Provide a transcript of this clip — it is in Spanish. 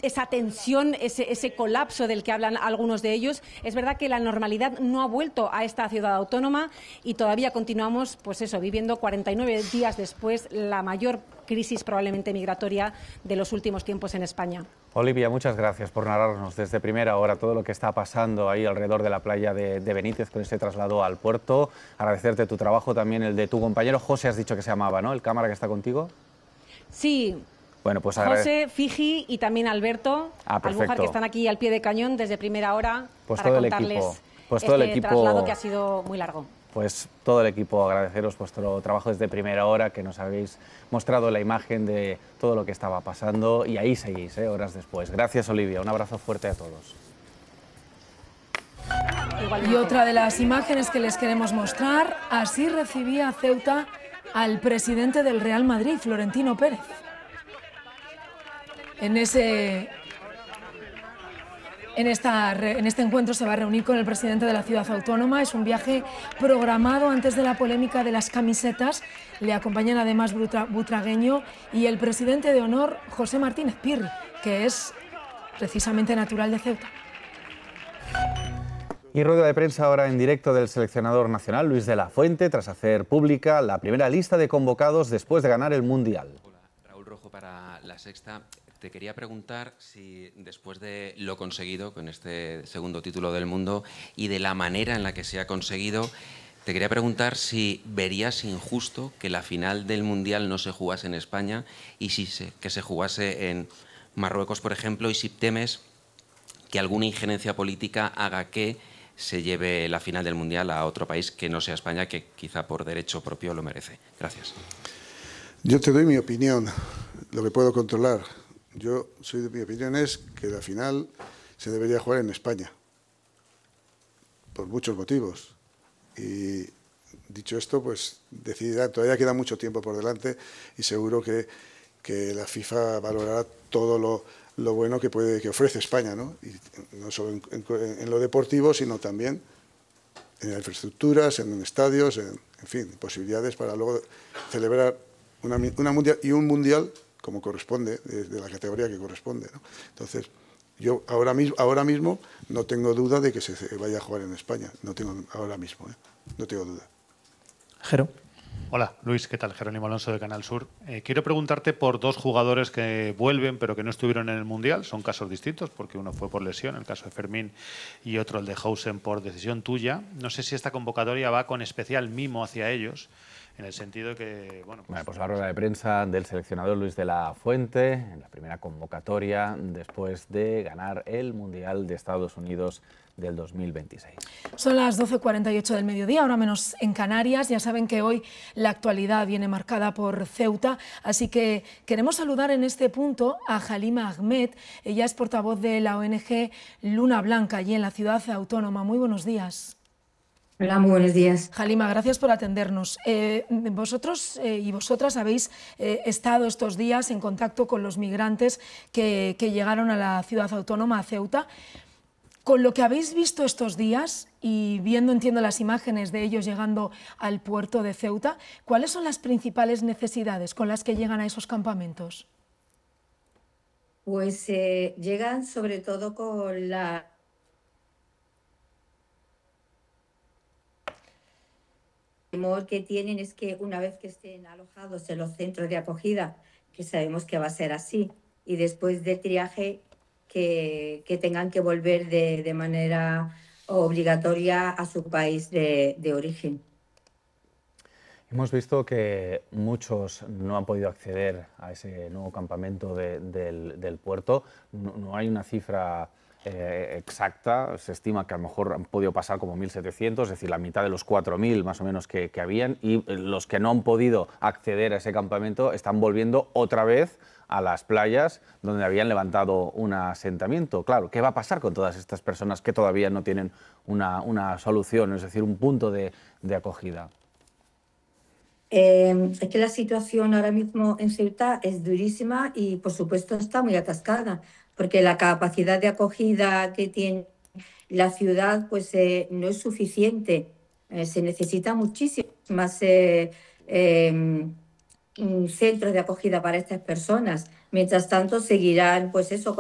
esa tensión, ese colapso del que hablan algunos de ellos. Es verdad que la normalidad no ha vuelto a esta ciudad autónoma y todavía continuamos, pues eso, viviendo 49 días después la mayor crisis probablemente migratoria de los últimos tiempos en España. Olivia, muchas gracias por narrarnos desde primera hora todo lo que está pasando ahí alrededor de la playa de Benítez con este traslado al puerto. Agradecerte tu trabajo, también el de tu compañero José, has dicho que se llamaba, ¿no? El cámara que está contigo. Sí. Bueno, pues José, Fiji y también Alberto Albujar, que están aquí al pie de cañón desde primera hora para contarles este traslado que ha sido muy largo. Pues todo el equipo, agradeceros vuestro trabajo desde primera hora, que nos habéis mostrado la imagen de todo lo que estaba pasando y ahí seguís, horas después. Gracias, Olivia, un abrazo fuerte a todos. Y otra de las imágenes que les queremos mostrar, así recibía Ceuta al presidente del Real Madrid, Florentino Pérez. En este encuentro se va a reunir con el presidente de la ciudad autónoma. Es un viaje programado antes de la polémica de las camisetas. Le acompañan además Butragueño y el presidente de honor, José Martínez Pirri, que es precisamente natural de Ceuta. Y rueda de prensa ahora en directo del seleccionador nacional, Luis de la Fuente, tras hacer pública la primera lista de convocados después de ganar el Mundial. Hola, Raúl Rojo para La Sexta. Te quería preguntar si después de lo conseguido con este segundo título del mundo y de la manera en la que se ha conseguido, te quería preguntar si verías injusto que la final del Mundial no se jugase en España y que se jugase en Marruecos, por ejemplo, y si temes que alguna injerencia política haga que se lleve la final del Mundial a otro país que no sea España, que quizá por derecho propio lo merece. Gracias. Yo te doy mi opinión, lo que puedo controlar. Mi opinión es que la final se debería jugar en España, por muchos motivos. Y dicho esto, pues decidirá, todavía queda mucho tiempo por delante y seguro que la FIFA valorará todo lo bueno que ofrece España, ¿no? Y no solo en lo deportivo, sino también en infraestructuras, en estadios, en fin, posibilidades para luego celebrar un mundial como corresponde, de la categoría que corresponde, ¿no? Entonces, yo ahora mismo no tengo duda de que se vaya a jugar en España. No tengo duda. Jero. Hola, Luis, ¿qué tal? Jerónimo Alonso de Canal Sur. Quiero preguntarte por dos jugadores que vuelven pero que no estuvieron en el Mundial. Son casos distintos porque uno fue por lesión, el caso de Fermín, y otro, el de Hausen, por decisión tuya. No sé si esta convocatoria va con especial mimo hacia ellos, en el sentido que, bueno... Pues la rueda de prensa del seleccionador Luis de la Fuente, en la primera convocatoria después de ganar el Mundial de Estados Unidos del 2026. Son las 12:48 del mediodía, ahora menos en Canarias. Ya saben que hoy la actualidad viene marcada por Ceuta, así que queremos saludar en este punto a Halima Ahmed. Ella es portavoz de la ONG Luna Blanca, allí en la ciudad autónoma. Muy buenos días. Hola, muy buenos días. Halima, gracias por atendernos. Vosotros y vosotras habéis estado estos días en contacto con los migrantes que llegaron a la ciudad autónoma, a Ceuta. Con lo que habéis visto estos días y viendo, entiendo, las imágenes de ellos llegando al puerto de Ceuta, ¿cuáles son las principales necesidades con las que llegan a esos campamentos? Pues llegan sobre todo con la... El temor que tienen es que una vez que estén alojados en los centros de acogida, que sabemos que va a ser así, y después del triaje, que tengan que volver de manera obligatoria a su país de origen. Hemos visto que muchos no han podido acceder a ese nuevo campamento del puerto. No hay una cifra exacta, se estima que a lo mejor han podido pasar como 1.700, es decir, la mitad de los 4.000 más o menos que habían, y los que no han podido acceder a ese campamento están volviendo otra vez a las playas donde habían levantado un asentamiento. Claro, ¿qué va a pasar con todas estas personas que todavía no tienen una solución, es decir, un punto de acogida? Es que la situación ahora mismo en Ceuta es durísima y, por supuesto, está muy atascada, porque la capacidad de acogida que tiene la ciudad pues, no es suficiente. Se necesita muchísimo más centros de acogida para estas personas. Mientras tanto, seguirán, pues eso,